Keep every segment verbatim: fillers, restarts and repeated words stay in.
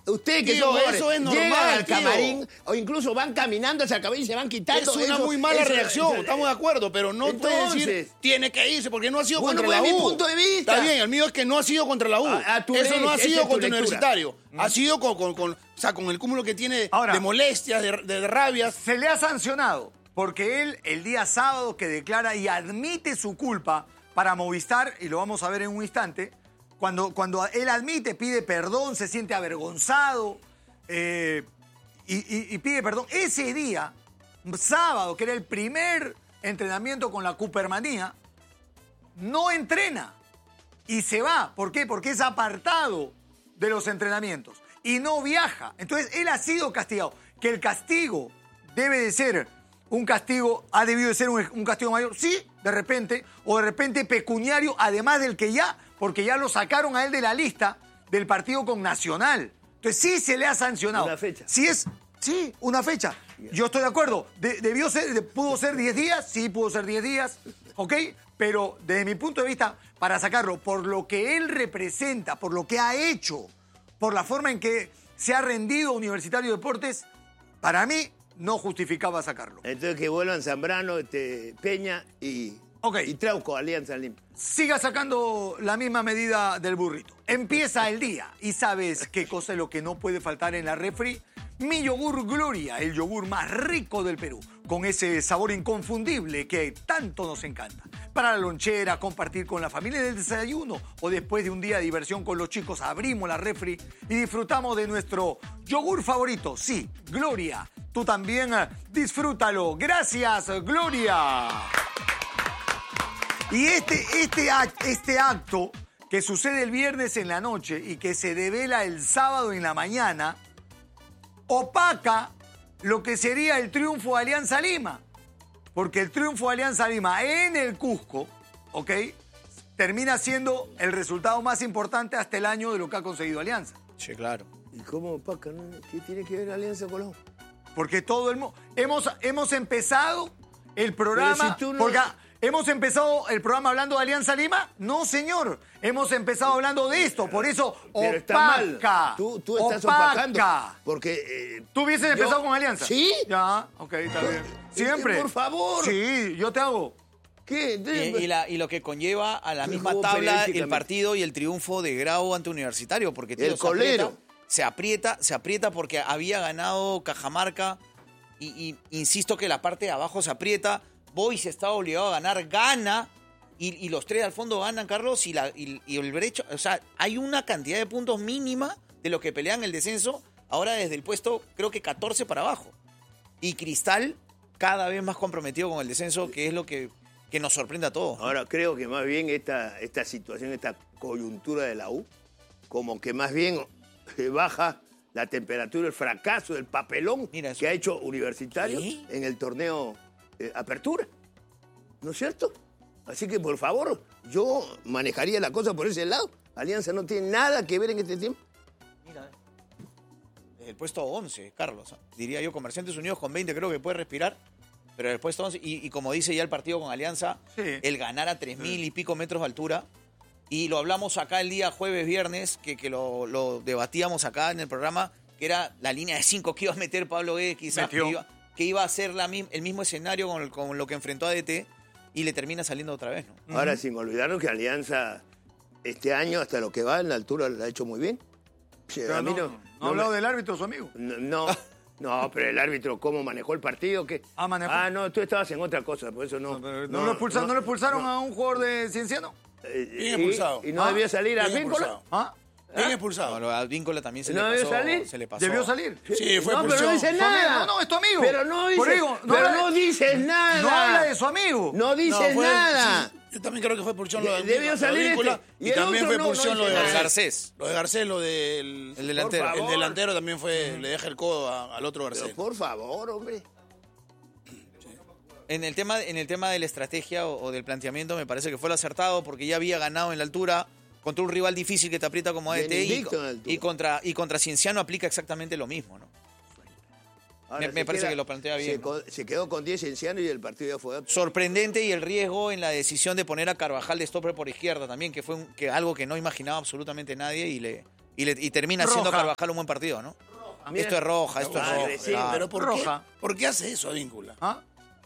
Ustedes que Tío, son jugadores, eso es normal, llegan al tío. camarín o incluso van caminando hacia el camarín y se van quitando. Es una eso, muy mala eso, reacción, eso, estamos de acuerdo, pero no puede Entonces, decir tiene que irse porque no ha sido bueno, contra pues, la U. mi punto de vista. Está bien, el mío es que no ha sido contra la U. A- a tu Eso ley, no ha esa sido es tu contra el lectura. Universitario. Ha sido con, con, con, o sea, con el cúmulo que tiene Ahora, de molestias, de, de, de rabias. Se le ha sancionado porque él el día sábado que declara y admite su culpa para Movistar, y lo vamos a ver en un instante, cuando, cuando él admite, pide perdón, se siente avergonzado eh, y, y- y pide perdón. Ese día, sábado, que era el primer entrenamiento con la Coopermanía, no entrena y se va. ¿Por qué? Porque es apartado de los entrenamientos y no viaja. Entonces, él ha sido castigado. Que el castigo debe de ser un castigo, ha debido de ser un, un castigo mayor, sí, de repente, o de repente pecuniario, además del que ya, porque ya lo sacaron a él de la lista del partido con Nacional. Entonces, sí se le ha sancionado. Una fecha. Sí es, sí, una fecha. Yo estoy de acuerdo. De- debió ser, de- pudo ser diez días, sí, pudo ser diez días, ¿ok? Pero desde mi punto de vista, para sacarlo, por lo que él representa, por lo que ha hecho, por la forma en que se ha rendido Universitario de Deportes, para mí no justificaba sacarlo. Entonces que vuelvan Zambrano, este, Peña y, Ok. y Trauco, Alianza Lima. Siga sacando la misma medida del burrito. Empieza el día y sabes qué cosa es lo que no puede faltar en la refri. Mi yogur Gloria, el yogur más rico del Perú, con ese sabor inconfundible que tanto nos encanta. Para la lonchera, compartir con la familia en el desayuno o después de un día de diversión con los chicos, abrimos la refri y disfrutamos de nuestro yogur favorito. Sí, Gloria. Tú también eh, disfrútalo. Gracias, Gloria. Y este, este, act- este acto que sucede el viernes en la noche y que se devela el sábado en la mañana, opaca lo que sería el triunfo de Alianza Lima. Porque el triunfo de Alianza Lima en el Cusco, ¿ok?, termina siendo el resultado más importante hasta el año de lo que ha conseguido Alianza. Sí, claro. ¿Y cómo, Paca? No? ¿Qué tiene que ver Alianza con la U? Porque todo el mundo... Hemos, hemos empezado el programa... Pero si tú no- porque hemos empezado el programa hablando de Alianza Lima. No, señor. Hemos empezado hablando de esto. Por eso, Pero está mal. opaca. Tú, tú estás opaca. opacando. Porque... eh, ¿Tú hubieses yo- empezado con Alianza? ¿Sí? Ya, ok, está bien. Siempre. Por favor. Sí, yo te hago. ¿Qué? Y, y la- y lo que conlleva a la Sí, misma jugó tabla el periodísticamente. partido y el triunfo de Grau ante Universitario, porque tío, El se colero. aprieta, se aprieta, se aprieta porque había ganado Cajamarca y, y insisto que la parte de abajo se aprieta, Boys está obligado a ganar, gana y, y los tres al fondo ganan, Carlos, y, la, y, y el brecho, o sea, hay una cantidad de puntos mínima de los que pelean el descenso, ahora desde el puesto creo que catorce para abajo. Y Cristal cada vez más comprometido con el descenso, que es lo que, que nos sorprende a todos. Ahora, creo que más bien esta, esta situación, esta coyuntura de la U, como que más bien eh, baja la temperatura, el fracaso, el papelón Mira eso. que ha hecho Universitario ¿Sí? en el torneo eh, Apertura. ¿No es cierto? Así que, por favor, yo manejaría la cosa por ese lado. Alianza no tiene nada que ver en este tiempo. Mira, el puesto once, Carlos. Diría yo, Comerciantes Unidos con veinte creo que puede respirar. Pero el puesto once, y, y como dice ya el partido con Alianza, Sí. el ganar a tres mil y pico metros de altura. Y lo hablamos acá el día jueves, viernes, que, que lo, lo debatíamos acá en el programa, que era la línea de cinco que iba a meter Pablo Guedes, quizás, que Metió. iba, que iba a ser la, mi- el mismo escenario con, el- con lo que enfrentó a D T, y le termina saliendo otra vez, ¿no? Ahora, sin olvidarnos que Alianza este año, hasta lo que va en la altura, la ha hecho muy bien. Sí, Pero a mí no, no, no, no ha hablado me- del árbitro, su amigo. No, no, no, pero el árbitro, ¿cómo manejó el partido? ¿Qué? Ah, manejó. Ah, no, tú estabas en otra cosa, por eso no. No, pero ¿no lo expulsaron, ¿no lo expulsaron no. a un jugador de Cienciano? Eh, Bien y- expulsado. ¿Y no Ah, debía salir a bien Víncola? expulsado. ¿Ah? Bien No, expulsado. lo- a Víncola también se, ¿No le debió pasó, salir? se le pasó. ¿Debió salir? Sí, fue No, pero expulsión. no dice Su nada. amigo, no, es tu amigo. Pero no Por dices, digo, no pero habla- no dices nada. No habla de su amigo. No dices No, fue- nada. sí, yo también creo que fue expulsión lo de De- debió lo de salir Víncula, este. Y y, el también otro fue no, expulsión no lo de dice nada. Garcés. Garcés. Lo de Garcés, lo del... El delantero. Por favor. El delantero también fue, le deja el codo a- al otro Pero Garcés. por favor, hombre. En el tema, en el tema de la estrategia o, o del planteamiento me parece que fue lo acertado porque ya había ganado en la altura contra un rival difícil que te aprieta como A D T y, Benedicto en la altura. y contra y contra Cienciano aplica exactamente lo mismo, ¿no? Ahora Me- me se parece que lo plantea bien, Se, ¿no? co- se quedó con diez Cienciano y el partido ya fue. Sorprendente y el riesgo en la decisión de poner a Carvajal de stopper por izquierda también, que fue un- que algo que no imaginaba absolutamente nadie y le, Y, le- y termina haciendo Roja. Carvajal un buen partido, ¿no? Mira. Esto es roja, esto es Madre, roja. sí, claro. Pero ¿por Roja. qué, ¿por qué hace eso, Advíncula? ¿Ah?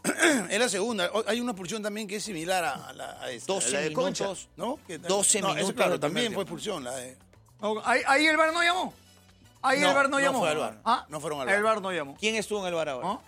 Es la segunda. O- Hay una expulsión también que es similar a, a la, a esta. doce la de Concha, minutos. ¿no? Que- doce no, eso, minutos claro, del primer también fue tiempo. expulsión la de... No, Ahí, ahí el V A R no llamó. Ahí No, el V A R no, no llamó. fue al V A R. ¿Ah? No fueron al El V A R. V A R no llamó. ¿Quién estuvo en el bar ahora? ¿No?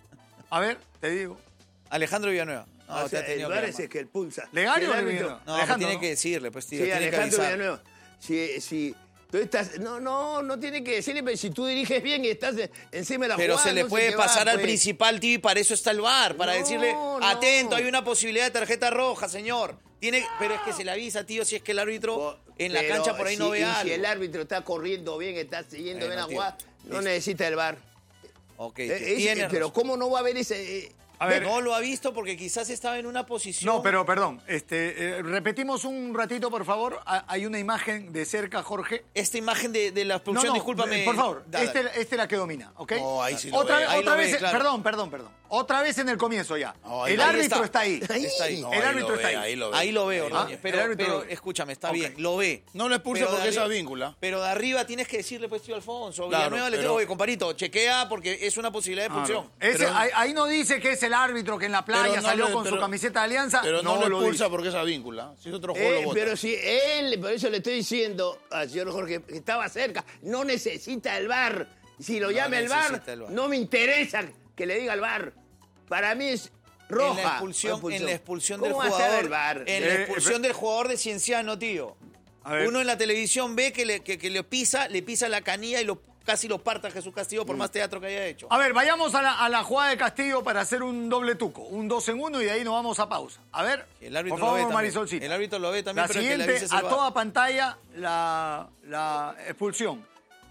A ver, te digo. Alejandro Villanueva. No, O te sea, ha tenido el que VAR es llamar. el que expulsa. ¿Legal Si o el no? árbitro- No, pues Alejandro, tiene ¿no? que decirle, pues, tío. Sí, tiene que Alejandro avisar. Villanueva. Si, si tú estás... No, no, no tiene que decirle, pero si tú diriges bien y estás en- encima de la Pero jugada... se le no puede te va, pasar al pues. principal, tío, y para eso está el V A R, para No, decirle, no. atento, hay una posibilidad de tarjeta roja, señor. Tiene, pero es que se le avisa, tío, si es que el árbitro en la Pero cancha por ahí no si- ve y algo. Si el árbitro está corriendo bien, está siguiendo Bueno, bien la tío, jugada, no listo. necesita el V A R. Ok, Eh, tío, es- tienes pero razón. ¿cómo no va a haber ese...? eh, A ver, No lo ha visto porque quizás estaba en una posición... No, pero perdón. Este, eh, repetimos un ratito, por favor. Ha- Hay una imagen de cerca, Jorge. Esta imagen de, de la No, expulsión, no, discúlpame. eh, por favor, Dale, este, dale. este la que domina, ¿ok? No, ahí sí lo otra ve, vez, ahí otra lo ve, vez, claro. perdón, perdón, perdón. Otra vez en el comienzo ya. No, ahí el lo- ahí árbitro está. está ahí. Está ahí. No, el ahí árbitro lo está ve, ahí. ahí lo ve. Ahí lo veo, Ahí lo Ordóñez, ve. pero, El árbitro pero lo ve. escúchame, está Ok. bien, lo ve. No lo expulsa Pero porque es de arri- Advíncula. Pero de arriba tienes que decirle, pues, tío Alfonso, Claro, Villanueva le pero- digo, oye, comparito, chequea porque es una posibilidad de Ah, expulsión. no. Ese- Pero- ahí, ahí no dice que es el árbitro que en la playa Pero no salió le- con su pero- camiseta de Alianza. Pero no, lo lo expulsa dice. porque es Advíncula. Si es otro juego, Eh, lo bota. pero si él, por eso le estoy diciendo al señor Jorge que estaba cerca, no necesita el V A R. Si lo No llama el V A R, necesita el V A R. no me interesa que le diga el V A R. Para mí es roja. En la expulsión, en la expulsión del ¿Cómo va a ser jugador. el V A R? En la Eh, expulsión eh, del jugador de Cienciano, tío. A ver. Uno en la televisión ve que le, que, que le pisa, le pisa la canilla y lo, casi lo parta a Jesús Castillo Mm. por más teatro que haya hecho. A ver, vayamos a la, a la jugada de Castillo para hacer un doble tuco. Un dos en uno y de ahí nos vamos a pausa. A ver, El árbitro por lo favor, ve también. Marisolcita. El árbitro lo ve también, La pero el que le siguiente, avisa es el a V A R. toda pantalla, la, la expulsión.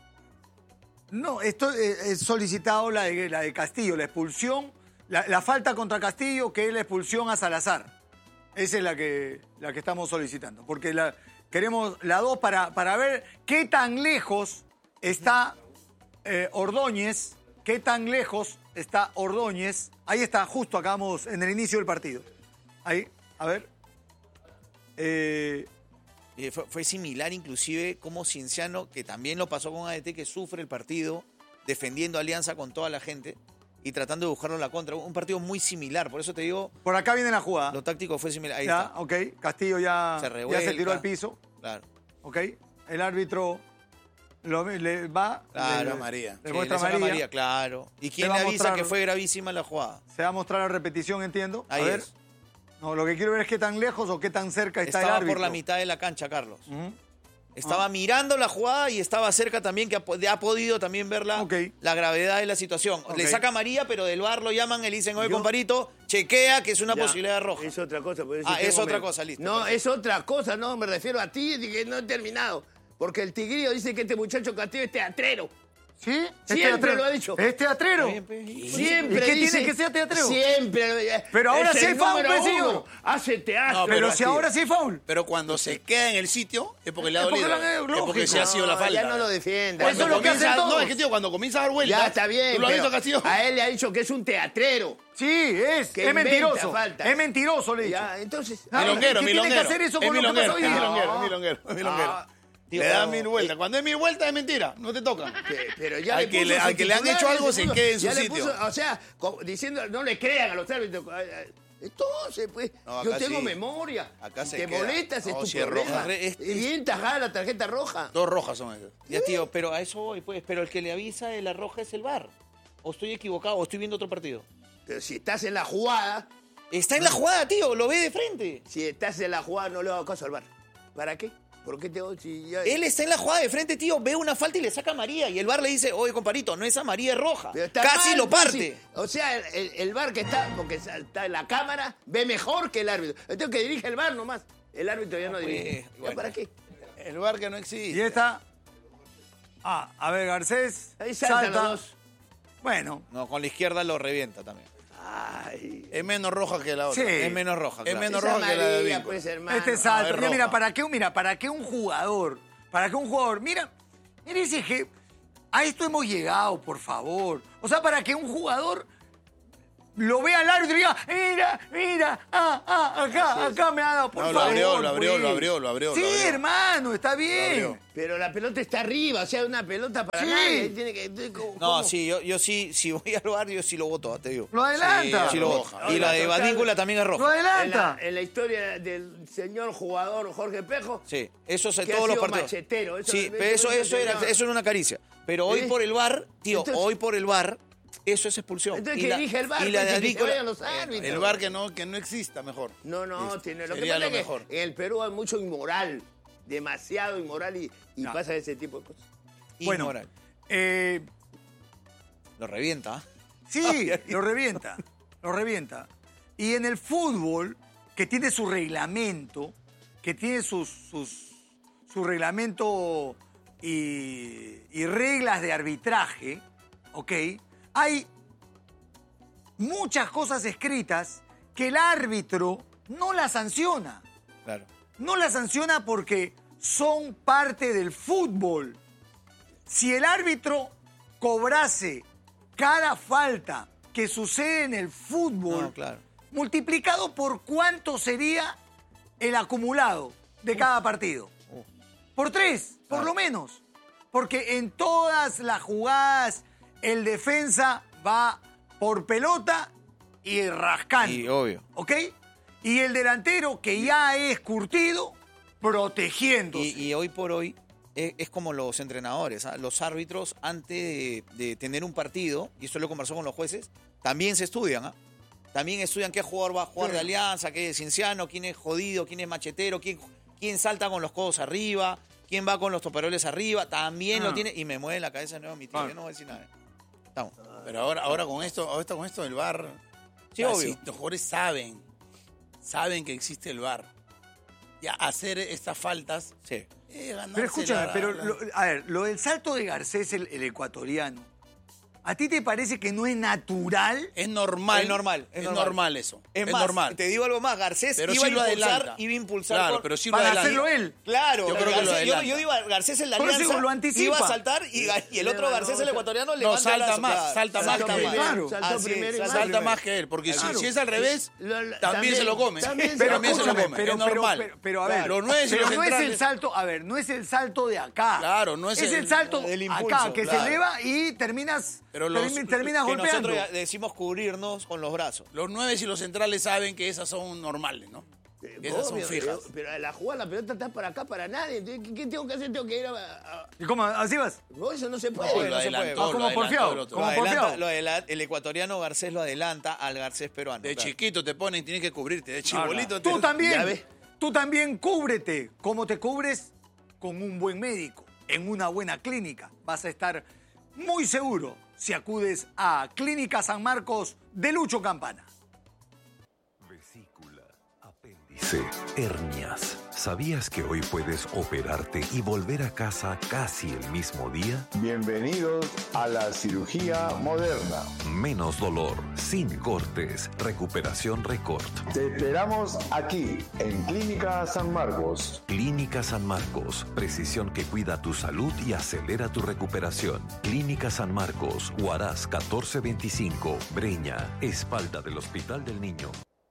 No, esto eh, es solicitado la de, la de Castillo, la expulsión, la, la falta contra Castillo, que es la expulsión a Salazar. Esa es la que, la que estamos solicitando. Porque la, queremos la dos para, para ver qué tan lejos está eh, Ordóñez, qué tan lejos está Ordóñez. Ahí está, justo acabamos en el inicio del partido. Ahí, a ver. Eh, Eh, fue, fue similar inclusive como Cienciano, que también lo pasó con A D T, que sufre el partido defendiendo Alianza con toda la gente y tratando de buscarlo en la contra. Un partido muy similar, por eso te digo, por acá viene la jugada. lo táctico fue similar. Ahí Ya, está. ok. Castillo ya Se ya se, revuelca. tiró al piso. Claro. Ok. El árbitro lo- le va. Claro, le, María. Le Sí, muestra le saca María. María, claro. ¿Y quién va le a avisa mostrar- que fue gravísima la jugada? Se va a mostrar la repetición, entiendo. Ahí a ver. es. No, lo que quiero ver es qué tan lejos o qué tan cerca está Estaba el árbitro. por la mitad de la cancha, Carlos. Ujú. Estaba mirando la jugada y estaba cerca también, que ha, po- ha podido también ver la, Ok. la gravedad de la situación. Ok. Le saca a María, pero del bar lo llaman, le dicen, oye, Yo- comparito, chequea que es una Ya, posibilidad roja. Es otra cosa. porque Ah, si es tengo otra me- cosa, listo, No, perfecto. es otra cosa, no, me refiero a ti, y que no he terminado. Porque el tigrillo dice que este muchacho Castillo es teatrero. ¿Sí? Siempre lo ha dicho. ¿Es teatrero? Está bien, pe. Siempre ¿Y qué dice- tiene que ser teatrero? Siempre. Pero ahora Es sí el hay foul, número pues, señor. uno. Hace teatro. No, Pero, pero si Castillo. ahora sí hay foul. Pero cuando se queda en el sitio es porque le ha Es porque dolido. le ha- Es porque lógico. se ha sido la No, falta. ya no lo defienda. Eso es Cuando lo que hacen comienza- todos. No, es que tío, cuando comienza a dar vueltas. Ya está bien. ¿Tú lo has pero visto, Castillo? a él le ha dicho que es un teatrero. Sí, es. Que Es inventa mentiroso. faltas. Es mentiroso, le he dicho. Ya, entonces. Ah, Milonguero, ¿qué tiene milonguero. que hacer eso Es con lo que milonguero, pasó hoy es día? milonguero, No. es milonguero, es milonguero. Ah, Le da mil vueltas. Cuando es mil vueltas es mentira. No te toca. que- pero ya Al le que puso le- su al que le han titular, hecho algo le se puso- quede en su ya le sitio. puso, o sea, co- diciendo, no le crean a los árbitros. Entonces, pues, No, yo acá tengo sí. memoria. Acá se Te queda. molestas, es No, tu si es problema. roja. Es- Y bien tajada la tarjeta roja. Dos rojas son esas. Ya, tío, pero a eso voy, pues. Pero el que le avisa de la roja es el bar. O estoy equivocado, o estoy viendo otro partido. Pero si estás en la jugada, Está en la jugada, tío, lo ve de frente. si estás en la jugada, no le hago caso al bar. ¿Para qué? ¿Por qué te si ya- Él está en la jugada de frente, tío, ve una falta y le saca a María. Y el bar le dice, oye, comparito, no es a María, es roja. Pero está Casi mal, lo pues, parte. sí. O sea, el, el, el bar que está, porque está en la cámara, ve mejor que el árbitro. Entonces que dirige el bar nomás. El árbitro ya no, pues, dirige. ¿Ya bueno. para qué? El bar que no existe. Y esta. Ah, a ver, Garcés. Ahí saltan salta. los dos. Bueno, No, con la izquierda lo revienta también. Ay. Es menos roja que la otra. Sí. Es menos roja, Es claro. menos Esa roja que la de amarilla, Vinco. pues, hermano. este es salto. Mira, roja. mira, para qué, mira, para qué un jugador, para qué un jugador, mira, mira ese que a esto hemos llegado, por favor. O sea, para que un jugador lo vea al árbitro y diga, mira, mira, ah, ah, acá, acá me ha dado, por No, lo favor. abrió, lo abrió, pues. lo abrió, lo abrió. Sí, lo abrió. hermano, está bien. abrió. Pero la pelota está arriba, o sea, una pelota para Sí. nadie. Tiene que, ¿cómo? No, sí, yo, yo sí, si voy al bar, yo sí lo voto, te digo. Lo adelanta. Sí lo voto. Roja. Y la de Oiga, total. Badíncula también es Lo roja. En la, adelanta. en la historia del señor jugador Jorge Pejo, Sí, eso es en Que ha todos los sido partidos. machetero, eso- sí, eso- pero eso, eso eso, era, tenía- eso era una caricia. Pero hoy ¿Sí? por el bar, tío, Entonces- hoy por el bar, eso es expulsión. entonces Y que la- dirige el bar, y la de que se Advíncula- vayan los árbitros. El bar que no, que no exista, mejor. No, no, Listo. tiene, lo que Sería pasa lo es que mejor. en el Perú hay mucho inmoral, demasiado inmoral y, y No. pasa ese tipo de cosas. Bueno, Inmoral. eh, Lo revienta. ¿ah? sí, lo revienta, lo revienta. Y en el fútbol, que tiene su reglamento, que tiene sus, sus, su reglamento y, y reglas de arbitraje, ¿ok? Hay muchas cosas escritas que el árbitro no las sanciona. Claro. No la sanciona porque son parte del fútbol. Si el árbitro cobrase cada falta que sucede en el fútbol, No, claro. multiplicado por cuánto sería el acumulado de cada partido. Uh. Por tres, por Claro. lo menos. Porque en todas las jugadas el defensa va por pelota y rascando. Y obvio. ¿Ok? Y el delantero que ya es curtido, protegiéndose. Y, y hoy por hoy es, es como los entrenadores, ¿ah? Los árbitros antes de, de tener un partido, y esto lo conversó con los jueces, también se estudian, ¿ah? También estudian qué jugador va a jugar Sí. de Alianza, qué es Cienciano, quién es jodido, quién es machetero, quién, quién salta con los codos arriba, quién va con los toperoles arriba, también Ah. lo tiene, y me mueve la cabeza de nuevo mi tío, Ah. yo no voy a decir nada. Estamos. Pero ahora, ahora con esto, ahora con esto del bar, Sí, ya, obvio. sí, los jugadores saben, saben que existe el bar. Ya hacer estas faltas Sí. es ganarse Pero escúchame, la- pero la- lo- a ver, lo del salto de Garcés, el, el ecuatoriano, ¿a ti te parece que no es natural? es normal. Es normal, es Es, normal. normal. eso. Es, Es, más, normal. te digo algo más, Garcés Pero iba, sí a lo impulsar, adelanta. iba a impulsar Claro, por- pero sí lo para adelanta. hacerlo él. Claro, Yo creo que Garcés- lo yo, adelanta. yo digo, Garcés en la Por eso alianza digo, lo anticipa. iba a saltar y, y el otro No, Garcés, no, el ecuatoriano, le no, levanta salta las- más, claro, salta más, salta salta más. más. Claro. Saltó Así es, primero y salta más. Salta primero. más que él, porque si- Claro. si, es al revés, Lo- lo- también, se lo come. también se Pero lo también se lo escúchame, come. pero, es pero- normal. pero- pero a ver, Los nueve y pero los no es el centrales. salto, a ver, no es el salto de acá. Claro, no es es el- el salto del impulso, acá, que claro. se eleva y terminas, Pero los- termi- terminas Que golpeando. nosotros ya decimos cubrirnos con los brazos. Los nueve y los centrales saben que esas son normales, ¿no? Eh, Que esas son obvio, fijas. Pero, pero a la jugada la pelota está para acá, para nadie. Entonces, ¿Qué, qué tengo que hacer? Tengo que ir a... a- ¿Y cómo? ¿Así vas? No, eso no se puede. No, no lo se puede. adelantó, Ah, lo como adelantó porfiado, el otro. como Lo adelanta- porfiado. lo adela- el ecuatoriano Garcés lo adelanta al Garcés peruano. De claro. chiquito te ponen, tienes que cubrirte. De chibolito te... Tú Ya también, ves. tú también cúbrete. ¿Cómo te cubres? Con un buen médico, en una buena clínica. Vas a estar muy seguro si acudes a Clínica San Marcos de Lucho Campana. Vesícula, apéndice, hernias. ¿Sabías que hoy puedes operarte y volver a casa casi el mismo día? Bienvenidos a la cirugía moderna. Menos dolor, sin cortes, recuperación récord. Te esperamos aquí, en Clínica San Marcos. Clínica San Marcos, precisión que cuida tu salud y acelera tu recuperación. Clínica San Marcos, Huaraz catorce veinticinco, Breña, espalda del Hospital del Niño.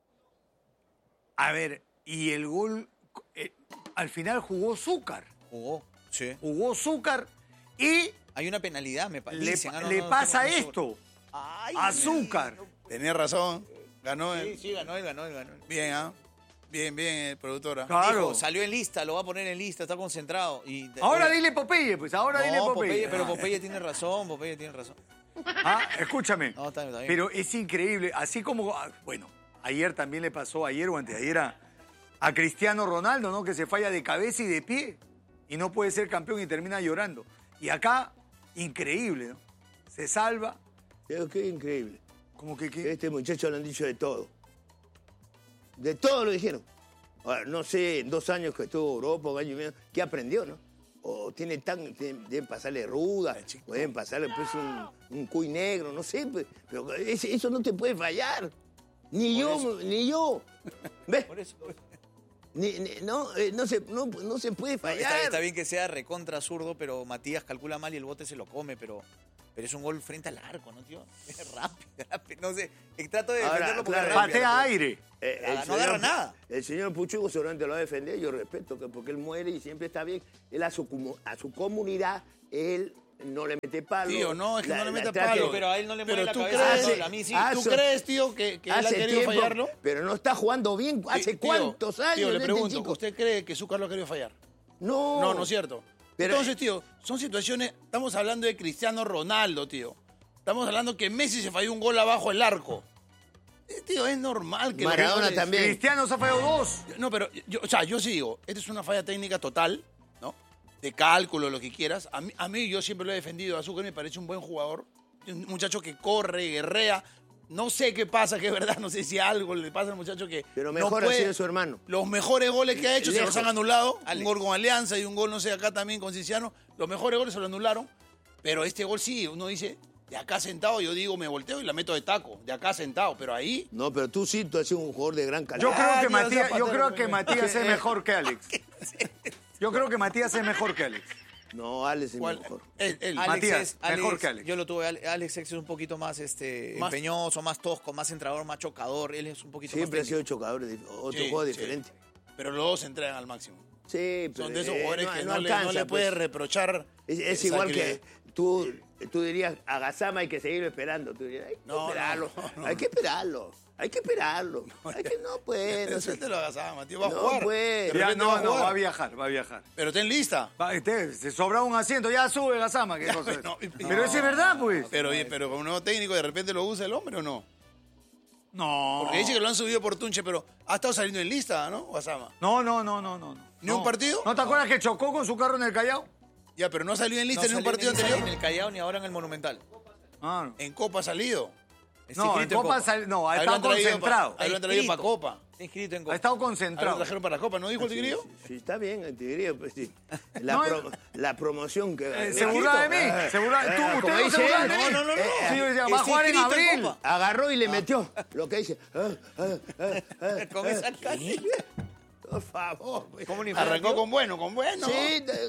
A ver, y el gol, eh, al final jugó Zúcar. Jugó, sí. Jugó Zúcar y Hay una penalidad, me le, parece. Ah, no, le no, no, pasa tengo- no esto. Ay, a Zúcar. Tenía razón. Ganó Sí, él. sí, ganó él, ganó él, ganó él. Bien, ¿ah? Bien, bien, eh, productora. Claro. Dijo, salió en lista, lo va a poner en lista, está concentrado. Y, Ahora Oye, dile Popeye, pues, ahora no, dile Popeye. Popeye, pero Popeye tiene razón, Popeye tiene razón. Ah, escúchame. No, está bien, está bien. Pero es increíble, así como, ah, bueno, ayer también le pasó, ayer o anteayer a, a Cristiano Ronaldo, ¿no? Que se falla de cabeza y de pie y no puede ser campeón y termina llorando. Y acá, increíble, ¿no? Se salva, Pero qué increíble. como que... que- Este muchacho lo han dicho de todo. De todo lo dijeron. Ahora, no sé, en dos años que estuvo en Europa, un año y medio, ¿qué aprendió, no? O tiene tan, tienen- deben pasarle ruda, o deben pasarle pues, un, un cuy negro, no sé, pues, pero ese- eso no te puede fallar. Ni yo, ni yo. ¿Ves? Por eso. Ni- ni- no, eh, no, se, no, no se puede fallar. Está, está bien que sea recontra zurdo, pero Matías calcula mal y el bote se lo come, pero, Pero es un gol frente al arco, ¿no, tío? Es rápido, rápido. No sé, trato de Ahora, defenderlo porque claro, es rápido. Patea aire. Eh, Nada, no agarra nada. El señor Puchugo seguramente lo va a defender, yo respeto, que porque él muere y siempre está bien. Él a su, comu- a su comunidad, él no le mete palo. Tío, no, es que la- no le la mete trata- palo. Pero a él no le mueve Pero la tú cabeza. crees, a mí sí. Ah, ¿tú Hace- crees, tío, que, que él ha hace querido tiempo, fallarlo? pero no está jugando bien. ¿Hace Tío, cuántos años Tío, le este pregunto, chico? ¿usted cree que Zúcar lo ha querido fallar? No. No, no es cierto. Pero- Entonces, tío, son situaciones, estamos hablando de Cristiano Ronaldo, tío. Estamos hablando que Messi se falló un gol abajo del arco. Eh, Tío, es normal que los Maradona goles- también. Cristiano se ha fallado dos. No, pero, yo, o sea, yo sí digo, esta es una falla técnica total, ¿no? De cálculo, lo que quieras. A mí, a mí yo siempre lo he defendido. Azúcar me parece un buen jugador. Un muchacho que corre, guerrea. No sé qué pasa, que es verdad, no sé si algo le pasa al muchacho que. Pero no mejor puede- así de su hermano. Los mejores goles que ha hecho se Lejos. los han anulado. Ale. Un gol con Alianza y un gol, no sé, acá también con Cinciano. Los mejores goles se lo anularon. Pero este gol sí, uno dice, de acá sentado, yo digo, me volteo y la meto de taco. De acá sentado, pero ahí. No, pero tú sí, tú has sido un jugador de gran calidad. Yo creo que tío, Matías, Zapatero, yo creo que güey. Matías es mejor que Alex. Yo creo que Matías es mejor que Alex. No, Alex es ¿Cuál? mejor. Él, él. Ale- Alex Matías, es- mejor que Alex. Yo lo tuve, Ale- Alex es un poquito más, este, Más- empeñoso, más tosco, más entrador, más chocador. Él es un poquito Siempre ha más sido técnico. chocador, dif- otro Sí, juego sí. diferente. Pero los dos se entregan al máximo. Sí, pero Son de esos eh, jugadores no- que no no, le, no alcanza, le puedes pues. reprochar. Es, es esa igual actividad. que tú, tú dirías, a Gazama hay que seguirlo esperando. Tú dirías, hay que No, esperarlo, no, no, hay que esperarlo, hay que esperarlo. Hay que no puede, no Eso sé. te lo hagas, ah, Matías. Va a No, jugar. pues. De Ya, repente no, a no, jugar. va a viajar, va a viajar. Pero ten lista. Va, este, se sobra un asiento, ya sube Gazama. ¿Qué cosa es? no, y- Pero eso es verdad, pues. Pero, oye, pero con un nuevo técnico, ¿de repente lo usa el hombre o no? No. Porque dice que lo han subido por Tunche, pero ha estado saliendo en lista, ¿no? Guasama. No, no, no, no, no. ¿Ni No. un partido? ¿No te acuerdas que chocó con su carro en el Callao? Ya, pero no ha salido en lista No en un salió partido ni- ni anterior. en el Callao ni ahora en el Monumental. Ah, no. En Copa ha salido. Está No, en inscrito Copa sal- no, ha Ahí lo estado han traído concentrado. pa- Ahí lo han traído para Copa. Está inscrito en Ha Copa. estado Ahí lo concentrado. trajeron para la Copa, ¿no dijo el tigrillo? Sí, está bien, el tigrillo, pues sí. La, No, pro- la promoción que... Eh, se burla de mí. Se burla. ¿Tú, como usted no se dice burla él, de mí? no, no, no, no. Sí, yo decía, va a Está jugar en inscrito en abril. Copa. Agarró y le metió lo que dice. ah, ah, ah, ah, Con ah. esa calle. Por favor. pues. ¿Cómo ni Arrancó con bueno, con bueno. Sí. te-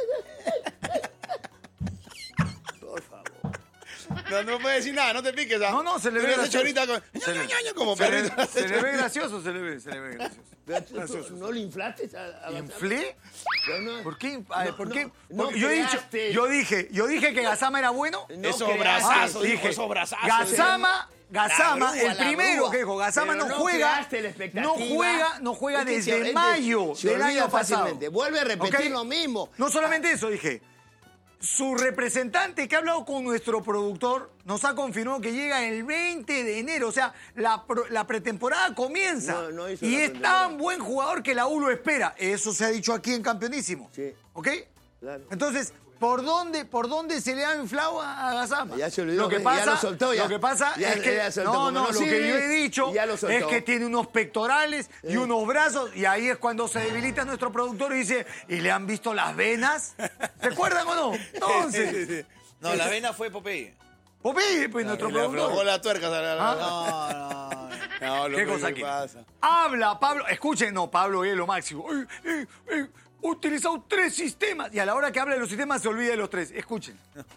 Por favor. No, no puede decir nada, no te piques. ¿ah? No, no, se le Tú ve lo has hecho ahorita gracioso. con... Se le- ña, ña, ña, como Se le, perrito. se le ve gracioso, se le ve, se le ve gracioso. Pero tú- tú Gracioso. ¿No le inflaste a, a Gazama? ¿Inflé? Pero no- ¿Por qué? A ver, No, ¿por no, qué? no Porque yo, he dicho, creaste. yo dije, yo dije que Gazama era bueno. No Esos creaste. brazazos, dijo, dije, esos brazazos. Gazama, Gazama, La grúa, el la primero grúa. que dijo, Gazama Pero no, no juega, creaste la expectativa. no juega, no juega Es que desde se- mayo se del olvida año pasado. fácilmente. Vuelve a repetir ¿Ok? lo mismo. No solamente eso, dije, su representante que ha hablado con nuestro productor nos ha confirmado que llega el veinte de enero, o sea, la, pro- la pretemporada comienza. No, no hizo y la es pretemporada. tan buen jugador que la U lo espera. Eso se ha dicho aquí en Campeonísimo. Sí. ¿Ok? Claro. Entonces, ¿por dónde, ¿por dónde se le ha inflado a a Gazama? Ya se olvidó, Lo que ya pasa, lo soltó, ya. Lo que pasa Ya- es que ya soltó, no, como no, no lo que sirve, yo he dicho ya lo soltó. es que tiene unos pectorales y unos brazos y ahí es cuando se debilita nuestro productor y dice, ¿y le han visto las venas? ¿Se acuerdan o no? Entonces, No, la vena fue Popeye. Popeye, pues nuestro Y le aflojó productor. la tuerca. a la- la- ¿Ah? No, no, no. No, lo ¿Qué que cosa aquí? pasa. Habla Pablo, escuchen, no, Pablo es lo máximo. Eh, eh, eh, he utilizado tres sistemas y a la hora que habla de los sistemas se olvida de los tres. Escuchen.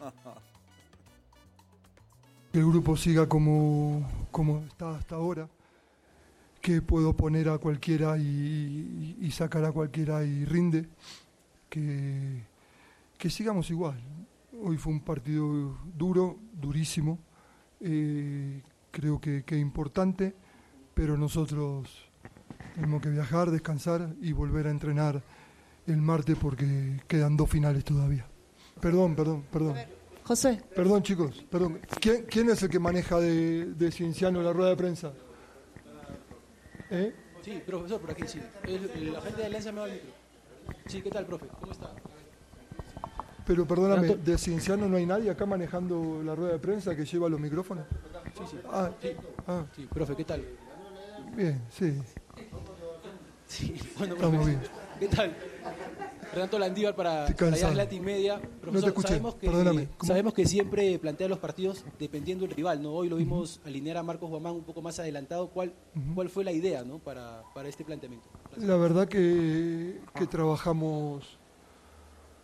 Que el grupo siga como, como está hasta ahora, que puedo poner a cualquiera y, y- y sacar a cualquiera y rinde, que, que sigamos igual. Hoy fue un partido duro, durísimo, eh, creo que, que importante, pero nosotros tenemos que viajar, descansar y volver a entrenar el martes porque quedan dos finales todavía. Perdón, perdón, perdón. José. Perdón, chicos, perdón. ¿Quién, quién es el que maneja de, de Cienciano la rueda de prensa? ¿Eh? Sí, profesor, por aquí, sí. El, el agente de Alianza me va al micro. Sí, ¿qué tal, profe? ¿Cómo está? Pero perdóname, Tanto- ¿de Cienciano no hay nadie acá manejando la rueda de prensa que lleva los micrófonos? Sí, sí. Ah, Sí, ah, sí, profe, ¿qué tal? bien, sí, Sí, bueno, estamos profe, bien. ¿qué tal? Renato Landívar para, Estoy para cansado. Yaslati Media. Profesor, No te escuché, sabemos que, perdóname, ¿cómo? sabemos que siempre plantea los partidos dependiendo del rival, ¿no? Hoy lo vimos alinear a Marcos Guamán un poco más adelantado. ¿Cuál, Ujú. cuál fue la idea, ¿no? para, para este planteamiento? Gracias. La verdad que, que trabajamos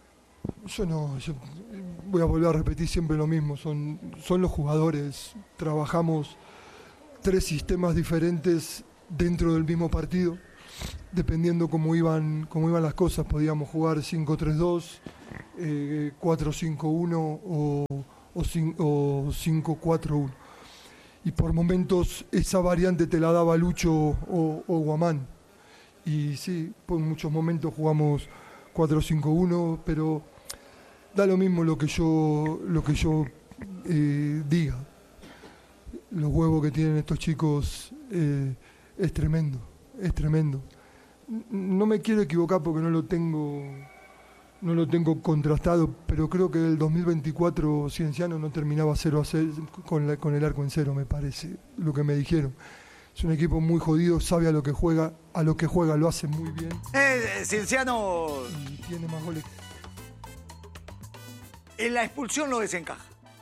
Yo no, yo voy a volver a repetir siempre lo mismo, son, son los jugadores, trabajamos tres sistemas diferentes dentro del mismo partido, dependiendo cómo iban, cómo iban las cosas, podíamos jugar cinco tres dos, eh, cuatro cinco uno o, o cinco cuatro uno. Y por momentos esa variante te la daba Lucho o, o Guamán. Y sí, por muchos momentos jugamos cuatro cinco uno, pero da lo mismo lo que yo, lo que yo eh, diga. Los huevos que tienen estos chicos eh, es tremendo, es tremendo. No me quiero equivocar porque no lo tengo, no lo tengo contrastado, pero creo que el dos mil veinticuatro Cienciano no terminaba cero a cero con, la, con el arco en cero, me parece, lo que me dijeron. Es un equipo muy jodido, sabe a lo que juega, a lo que juega lo hace muy bien. Eh, Cienciano. Y tiene más goles. En la expulsión lo desencaja.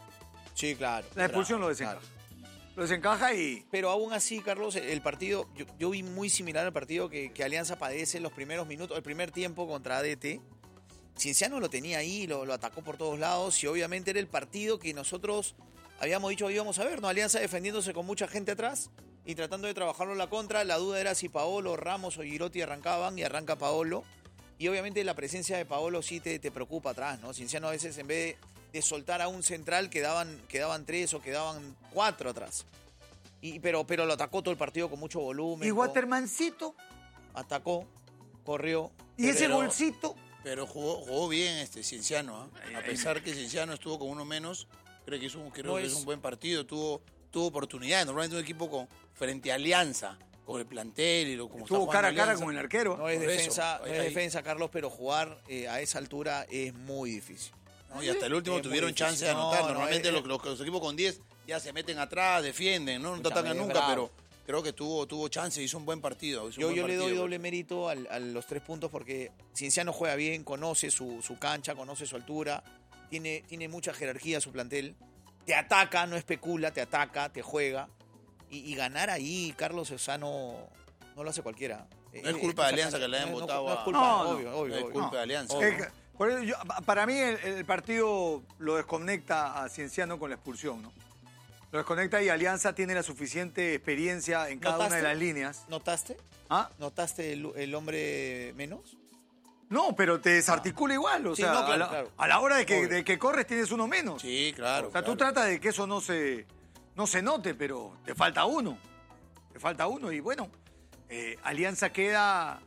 Sí, claro. La expulsión claro, lo desencaja. claro. Lo desencaja y... Pero aún así, Carlos, el partido, yo, yo vi muy similar al partido que, que Alianza padece en los primeros minutos, el primer tiempo contra A D T. Cienciano lo tenía ahí, lo, lo atacó por todos lados y obviamente era el partido que nosotros habíamos dicho íbamos a ver, ¿no? Alianza defendiéndose con mucha gente atrás y tratando de trabajarlo en la contra. La duda era si Paolo, Ramos o Girotti arrancaban y arranca Paolo. Y obviamente la presencia de Paolo sí te, te preocupa atrás, ¿no? Cienciano a veces en vez de, de soltar a un central quedaban, quedaban tres o quedaban cuatro atrás. Y, pero, pero lo atacó todo el partido con mucho volumen. Y Watermancito. Atacó, corrió. Y ese Pero- golcito. Pero jugó, jugó bien este Cienciano, ¿eh? A pesar que Cienciano estuvo con uno menos, creo que, hizo un, creo No que es- es un buen partido, tuvo, tuvo oportunidades. Normalmente un equipo con, frente a Alianza, con el plantel y lo como Estuvo está cara a jugando cara Alianza, con el arquero. No es Por eso, defensa, no ahí- es ahí- defensa, Carlos, pero jugar eh, a esa altura es muy difícil. ¿no? Y hasta el último Es muy tuvieron difícil. chance de No, anotar. no, Normalmente es- los, los- los equipos con diez ya se meten atrás, defienden, ¿no? No te Escúchame, atacan es nunca, bravo. pero creo que tuvo, tuvo chance, hizo un buen partido. hizo un Yo, buen yo le doy partido. doble mérito al- a los tres puntos porque Cienciano juega bien, conoce su, su cancha, conoce su altura, tiene, tiene mucha jerarquía su plantel, te ataca, no especula, te ataca, te juega. Y, y ganar ahí, Carlos, o sea, no, no lo hace cualquiera. No es culpa de Alianza que le hayan no, votado No, no a- es culpa, No, no, obvio, obvio. no es obvio. culpa de Alianza. Es que- por eso yo- para mí el, el partido lo desconecta a Cienciano con la expulsión, ¿no? Lo desconecta y Alianza tiene la suficiente experiencia en cada una ¿Notaste? de las líneas. ¿Notaste? ¿Ah? ¿Notaste el, el hombre menos? No, pero te desarticula igual. O Sí, sea, no, claro, a, la, claro. a la hora de que, Obvio. de que corres tienes uno menos. Sí, claro. O sea, tú claro. tratas de que eso no se, no se note, pero te falta uno. Te falta uno y bueno, eh, Alianza queda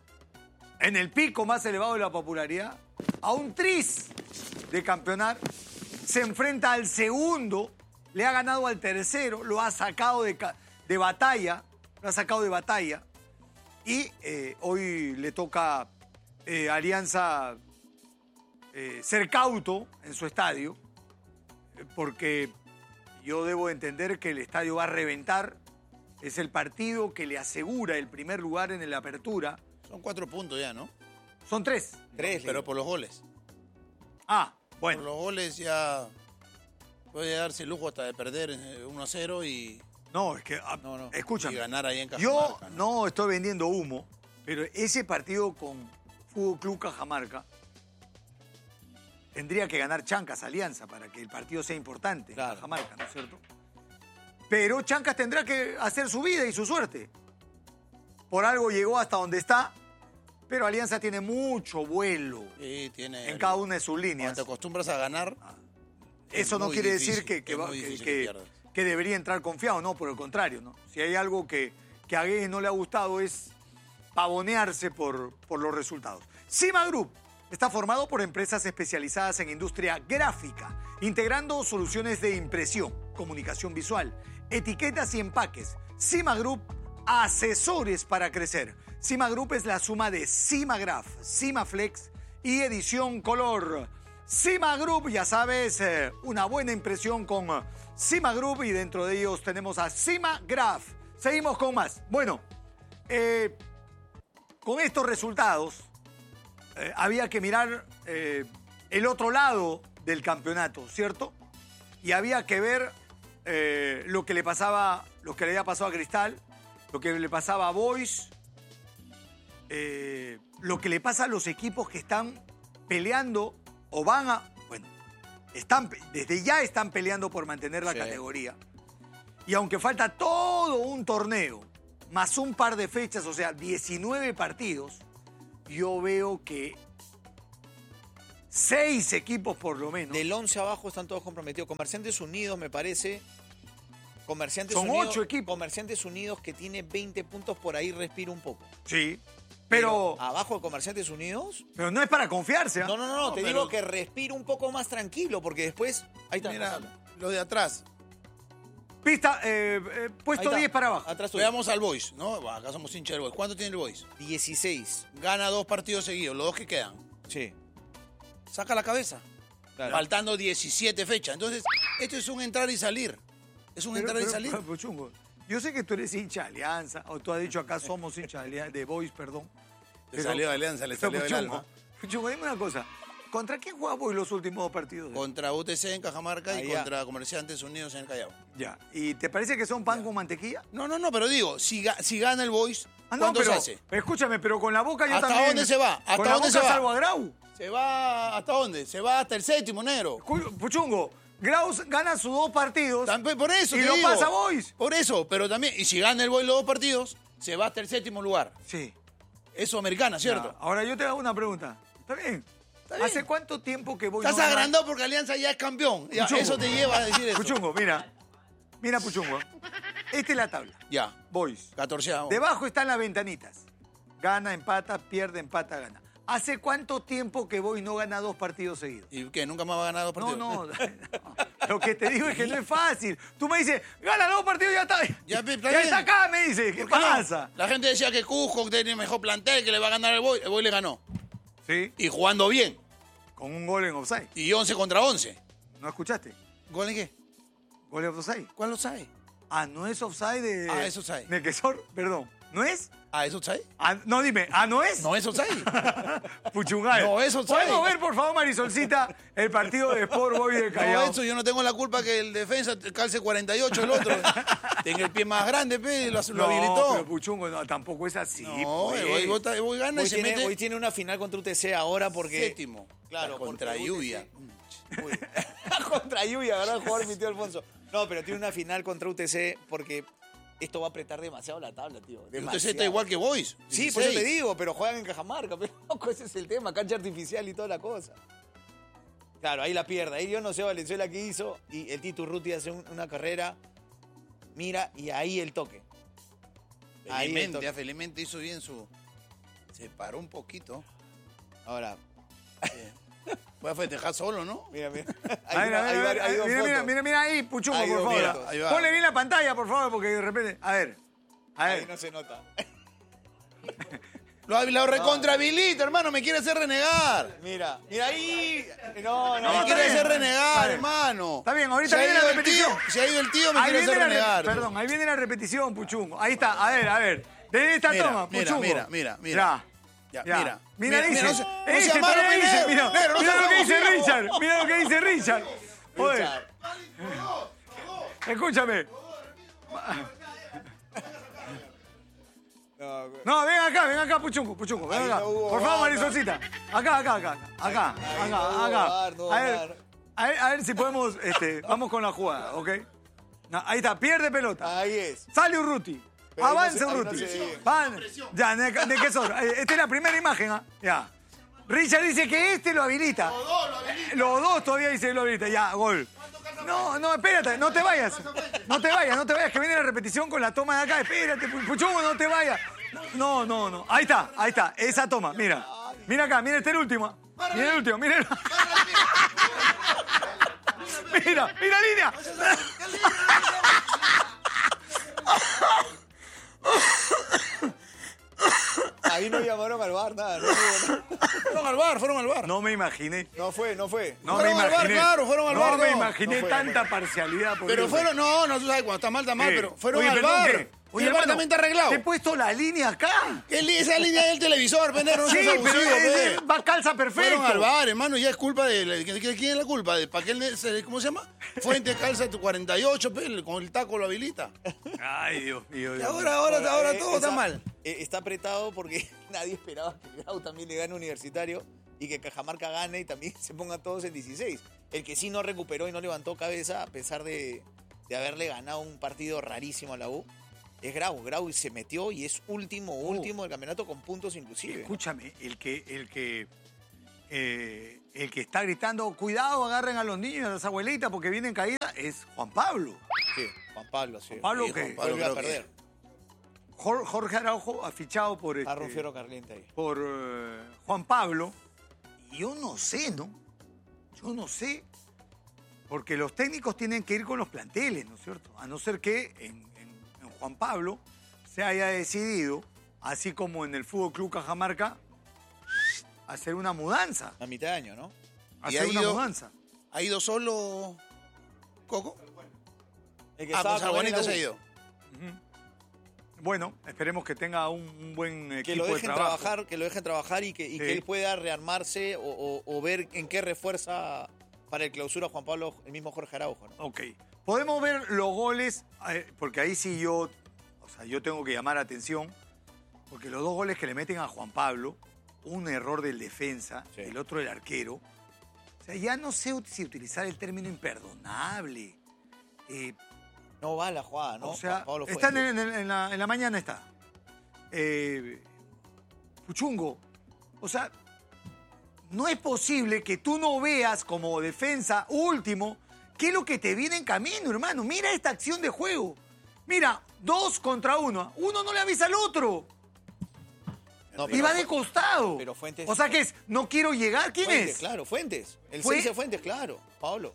en el pico más elevado de la popularidad, a un tris de campeonar, se enfrenta al segundo, le ha ganado al tercero, lo ha sacado de, ca- de batalla, lo ha sacado de batalla y eh, hoy le toca eh, a Alianza eh, ser cauto en su estadio, eh, porque yo debo entender que el estadio va a reventar, es el partido que le asegura el primer lugar en la apertura. Son cuatro puntos ya, ¿no? Son tres. Tres, Pero por los goles. Ah, Por bueno. los goles ya puede darse el lujo hasta de perder eh, uno a cero y, No, es que, ah, No, no. y escúchame, ganar ahí en yo Cajamarca. no estoy vendiendo humo, pero ese partido con Fútbol Club Cajamarca tendría que ganar Chancas Alianza para que el partido sea importante en Claro. Cajamarca, ¿no es cierto? Pero Chancas tendrá que hacer su vida y su suerte. Por algo llegó hasta donde está, pero Alianza tiene mucho vuelo Sí, tiene. en cada una de sus líneas. Cuando te acostumbras a ganar, es Eso no muy quiere difícil, decir que, que, es va- muy que- difícil que- que pierdas. que debería entrar confiado, no, por el contrario, ¿no? Si hay algo que, que a Guedes no le ha gustado es pavonearse por, por los resultados. Cima Group está formado por empresas especializadas en industria gráfica, integrando soluciones de impresión, comunicación visual, etiquetas y empaques. Cima Group, asesores para crecer. Cima Group es la suma de Cimagraph, Cimaflex y edición color. Cima Group, ya sabes, eh, una buena impresión con eh, Cima Group y dentro de ellos tenemos a Cimagraph. Seguimos con más. Bueno, eh, con estos resultados eh, había que mirar eh, el otro lado del campeonato, ¿cierto? Y había que ver eh, lo que le pasaba, lo que le había pasado a Cristal, lo que le pasaba a Boys, eh, lo que le pasa a los equipos que están peleando o van a... Bueno, están, desde ya están peleando por mantener la Sí. categoría. Y aunque falta todo un torneo, más un par de fechas, o sea, diecinueve partidos, yo veo que seis equipos por lo menos. Del once abajo están todos comprometidos. Comerciantes Unidos, me parece. Comerciantes Son Unidos, ocho equipos. Comerciantes Unidos que tiene veinte puntos, por ahí respira un poco. Sí, pero, abajo de Comerciantes Unidos. pero no es para confiarse. ¿eh? No, no, no, no, te pero- digo que respira un poco más tranquilo, porque después. Ahí está. Mira, Gonzalo. lo de atrás. Pista, eh, eh, Ahí puesto está. diez para abajo. Atrás tuyo. Veamos al Boys, ¿no? Bueno, acá somos hinchas del Boys. ¿Cuánto tiene el Boys? dieciséis. Gana dos partidos seguidos, los dos que quedan. Sí. Saca la cabeza. Claro. Faltando diecisiete fechas. Entonces, esto es un entrar y salir. Es un Pero- entrar y pero- salir. pero, Chungo, yo sé que tú eres hincha de Alianza, o tú has dicho acá somos hincha de Alianza, de Boys, perdón. Le salió de Alianza, le pero, salió del Chungo, alma. Chungo, dime una cosa. ¿Contra quién juega Boys los últimos dos partidos? Contra U T C en Cajamarca y Ahí ya. contra Comerciantes Unidos en el Callao. Ya. ¿Y te parece que son pan con mantequilla? No, no, no, pero digo, si, ga- si gana el Boys, Ah, no, ¿cuánto pero, se hace? escúchame, pero con la Boca yo ¿Hasta también. dónde se va? ¿Hasta con la dónde Boca se va? salvo a Grau. ¿Se va hasta dónde? Se va hasta el séptimo, negro. Cu- Puchungo, Grau gana sus dos partidos. También por eso Y te lo digo. pasa a Boys. Por eso, pero también, y si gana el Boys los dos partidos, se va hasta el séptimo lugar. Sí. Eso americana, ¿cierto? Ya. Ahora yo te hago una pregunta. ¿Está bien? bien. ¿Hace cuánto tiempo que Boys Estás no gana? agrandado porque Alianza ya es campeón. Ya, Puchungo. eso te lleva a decir eso. Puchungo, mira. Mira, Puchungo. Esta es la tabla. Ya, Boys. catorceavo. Debajo están las ventanitas. Gana, empata, pierde, empata, gana. ¿Hace cuánto tiempo que Boys no gana dos partidos seguidos? ¿Y qué? ¿Nunca más va a ganar dos No, partidos? no, no. Lo que te digo es que no es fácil. Tú me dices, gana dos partidos y ya está. Ya, pe- está Ya bien. está acá, me dice. ¿Qué ¿Por qué no? pasa? La gente decía que Cusco tiene mejor plantel, que le va a ganar el Boys. El Boys le ganó. Sí, Y jugando bien. con un gol en offside. Y once contra once. ¿No escuchaste? ¿Gol en qué? Gol en offside. ¿Cuál lo sabe? Ah, no es offside de... Ah, es offside. De Quesor, perdón. ¿No es? Ah, ¿eso sabe? Ah, no, dime. ¿Ah, no es? No, eso sabe. Puchungal. No, eso sabe. ¿Podemos ver, por favor, Marisolcita, el partido de Sport Boys del No, Callao? eso yo no tengo la culpa que el defensa calce cuarenta y ocho el otro. Tenga el pie más grande, pe, lo, lo No, habilitó. pero Puchungo, no, tampoco es así. No, pues. el Boys vota- el Boys gana y Hoy se tiene, mete hoy tiene una final contra U T C ahora porque. séptimo. Claro, contra porque lluvia. Uy. Contra lluvia, ¿verdad? Jugador mi tío Alfonso. No, pero tiene una final contra U T C porque esto va a apretar demasiado la tabla, tío. Usted Demasiado. está igual que Boys. Sí, por eso te digo, pero juegan en Cajamarca. Pero loco, ese es el tema, cancha artificial y toda la cosa. Claro, ahí la pierde. Ahí yo no sé Valenzuela qué hizo. Y el Tito Urruti hace un- una carrera. Mira, y ahí el toque. Ahí el Felizmente, toque. ya felizmente hizo bien su... Se paró un poquito. Ahora, Voy a festejar solo, ¿no? mira, mira. A ver, a ver, a ver, hay dos mira, mira, fotos. mira, mira ahí, Puchungo, Hay por dos favor. fotos. Ahí va. Ponle bien la pantalla, por favor, porque de repente... A ver, a Ahí ver. no se nota. Lo, lo recontrahabilita, hermano. Me quiere hacer renegar. Mira, mira ahí. No, no. Me está quiere bien. hacer Está renegar, bien. hermano. Está bien, ahorita Se ha viene ido la el repetición. tío, Se ha ido el tío, me Ahí quiere viene hacer la re- renegar. Perdón, ahí viene la repetición, Puchungo. Ahí está, a ver, a ver. De esta Mira, toma, mira, Puchungo. mira, mira, mira. Ya, Ya, mira. Mira, Mira, dice. mira, no se- no Este seas malo, también dice, negro. mira, Negro, no mira seas lo que dice abusivo. Richard. Mira lo que dice Richard. Oye, Richard. escúchame. No, No, ven acá, ven acá, Puchungo, Puchungo, ven Ahí acá. no hubo Por favor, bar, Marisolcita. Acá, acá, acá, acá, Ahí no acá, hubo acá. bar, no hubo A ver, bar. a ver, a ver si podemos, este, vamos con la jugada, ¿ok? No, ahí está, pierde pelota. Ahí es. Sale Urruti. Pero ahí no Avanza se- ahí no Urruti. se ve. Van. Ya, de, de qué son. Esta es la primera imagen, ¿ah? Ya. Richard dice que este lo habilita. Los dos lo habilitan. Los dos todavía dice que lo habilita. Ya, gol. No, no, espérate, no te vayas. No te vayas, no te vayas, que viene la repetición con la toma de acá. Espérate, Pu- Puchungo, no te vayas. No, no, no. Ahí está, ahí está. Esa toma, mira. Mira acá, mira este el último. Mira el último, mira el... Mira, mira línea. Ahí no llamaron al bar, nada. No, hubo nada. Fueron al bar, fueron al bar. No me imaginé. No fue, no fue. No Fueron me al bar, imaginé. claro, fueron al no bar, me no. imaginé No fue, tanta parcialidad. Por Pero Dios. fueron, no, no, tú sabes, cuando está mal, está mal, ¿Qué? pero fueron Oye, al perdón, bar. ¿qué? Y el bar hermano, también está arreglado. Te he puesto la línea acá. ¿Qué li- esa línea del televisor, pendejo? No Sí, seas pero abusivo, es- pe. es- va calza perfecto. Fueron al bar, hermano, ya es culpa de... ¿de- de- de ¿Quién es la culpa? ¿De para qué el ne- se- ¿Cómo se llama? Fuente calza tu cuarenta y ocho, pe, con el taco lo habilita. Ay, Dios mío. Y Dios mío. ahora, ahora, ahora Eh, todo está esa- mal. eh, Está apretado porque nadie esperaba que Grau también le gane Universitario. y que Cajamarca gane y también se pongan todos en dieciséis. El que sí no recuperó y no levantó cabeza, a pesar de, de haberle ganado un partido rarísimo a la U, es Grau. Grau se metió y es último, último del campeonato con puntos inclusive. Escúchame, el que, el que, eh, el que está gritando, cuidado, agarren a los niños y a las abuelitas porque vienen caídas, es Juan Pablo. Sí, Juan Pablo, sí. Juan Pablo Sí, que Juan Pablo Vuelve a creo que- perder. Jor- Jorge Araujo ha fichado por, Está este, un fierro caliente ahí. por eh, Juan Pablo. Y yo no sé, ¿no? Yo no sé. Porque los técnicos tienen que ir con los planteles, ¿no es cierto? A no ser que en, en- en Juan Pablo se haya decidido, así como en el Fútbol Club Cajamarca, hacer una mudanza. A mitad de año, ¿no? ¿Y Hacer ha una ido- mudanza. ¿Ha ido solo Coco? El que Ah, estaba pues con él en la Arbolito se U. ha ido. Bueno, esperemos que tenga un, un buen equipo Que lo de dejen trabajo. trabajar, que lo dejen trabajar y que, y Sí. que él pueda rearmarse o, o- o ver en qué refuerza para el clausura Juan Pablo, el mismo Jorge Araujo, ¿no? Ok. Podemos ver los goles, eh, porque ahí sí yo, o sea, yo tengo que llamar la atención, porque los dos goles que le meten a Juan Pablo, un error del defensa, Sí. el otro del arquero, o sea, ya no sé si utilizar el término imperdonable. Eh, No va la jugada, ¿no? o sea, Juan Pablo fue- está en, en- en la, en la mañana está. Eh, Puchungo, o sea, no es posible que tú no veas como defensa último qué es lo que te viene en camino, hermano. Mira esta acción de juego. Mira, dos contra uno. Uno no le avisa al otro. No, Y pero va Fu- de costado. pero Fuentes- O sea que es, no quiero llegar. ¿Quién Fuentes, es? claro, Fuentes. El Fue- seis de Fuentes, claro, Pablo.